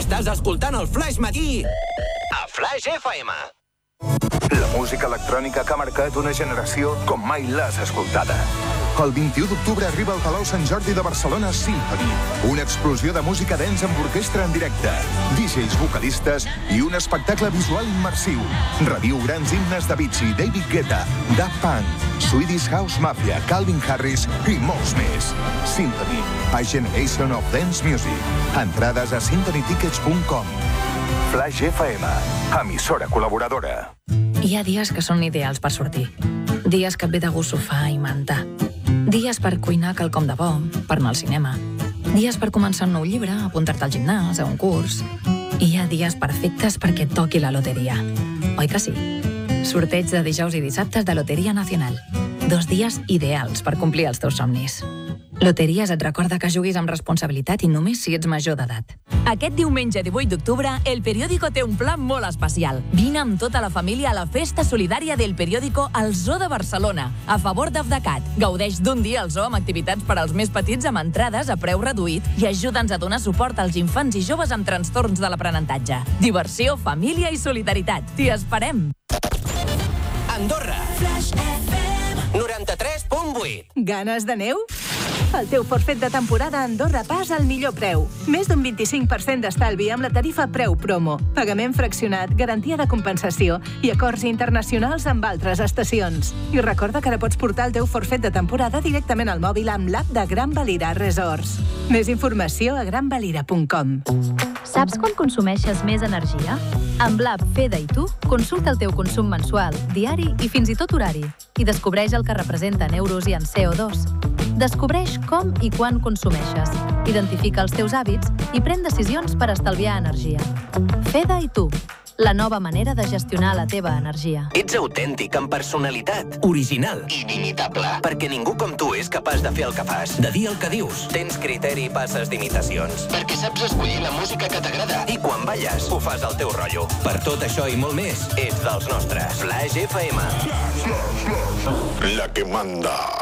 Estàs escoltant el Flash Matí a Flash FM. La música electrònica que ha marcat una generació com mai l'has escoltada. El 21 d'octubre arriba al Palau Sant Jordi de Barcelona Symphony. Una explosió de música dance amb orquestra en directe, DJs vocalistes i un espectacle visual immersiu. Reviu grans himnes de Avicii, David Guetta, Daft Punk, Swedish House Mafia, Calvin Harris i molts més. Symphony, a generation of dance music. Entrades a symphonytickets.com. Flash FM, emissora col·laboradora. Hi ha dies que són ideals per sortir. Dies que et ve de gust sofà i manta. Dies per cuinar quelcom de bo, per anar al cinema. Dies per començar un nou llibre, apuntar-te al gimnàs, a un curs. I hi ha dies perfectes perquè et toqui la loteria. Oi que sí? Sorteig de dijous i dissabtes de Loteria Nacional. 2 dies ideals per complir els teus somnis. Loteries et recorda que juguis amb responsabilitat i només si ets major d'edat. Aquest diumenge 18 d'octubre, El Periódico té un pla molt especial. Vine amb tota la família a la festa solidària del Periódico al Zoo de Barcelona, a favor d'Afdecat. Gaudeix d'un dia al zoo amb activitats per als més petits amb entrades a preu reduït i ajuda'ns a donar suport als infants i joves amb trastorns de l'aprenentatge. Diversió, família i solidaritat. T'hi esperem! Andorra, 93.8. Ganes de neu? El teu forfet de temporada a Andorra Pas al millor preu. Més d'un 25% d'estalvi amb la tarifa preu promo. Pagament fraccionat, garantia de compensació i acords internacionals amb altres estacions. I recorda que ara pots portar el teu forfet de temporada directament al mòbil amb l'app de Gran Valira Resorts. Més informació a granvalira.com. Saps quan consumeixes més energia? Amb l'app Feda i tu, consulta el teu consum mensual, diari i fins i tot horari i descobreix el que representa en euros i en CO2. Descobreix com i quan consumeixes, identifica els teus hàbits i pren decisions per estalviar energia. Feda i tu, la nova manera de gestionar la teva energia. Ets autèntic, amb personalitat, original, inimitable. Perquè ningú com tu és capaç de fer el que fas, de dir el que dius. Tens criteri i passes d'imitacions. Perquè saps escollir la música que t'agrada. I quan balles, ho fas al teu rotllo. Per tot això i molt més, ets dels nostres. Flash FM. La que manda.